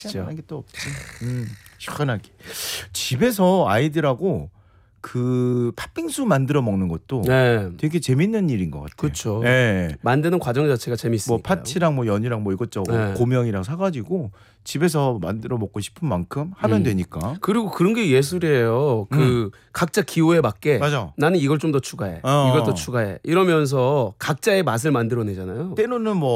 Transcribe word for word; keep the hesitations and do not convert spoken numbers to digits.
시원한 게 또 없지. 음, 시원하게. 집에서 아이들하고 그 팥빙수 만들어 먹는 것도 네. 되게 재밌는 일인 것 같아요. 그렇죠. 네. 만드는 과정 자체가 재밌으니까. 뭐 팥이랑 뭐 연이랑 뭐 이것저것 네. 고명이랑 사가지고 집에서 만들어 먹고 싶은 만큼 하면 음. 되니까. 그리고 그런 게 예술이에요. 그 음. 각자 기호에 맞게 맞아. 나는 이걸 좀 더 추가해. 어. 이걸 더 추가해. 이러면서 각자의 맛을 만들어내잖아요. 때로는 뭐